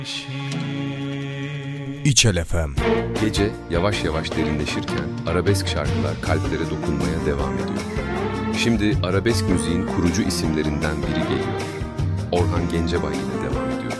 İçel FM. Gece yavaş yavaş derinleşirken arabesk şarkılar kalplere dokunmaya devam ediyor. Şimdi arabesk müziğin kurucu isimlerinden biri geliyor. Orhan Gencebay ile.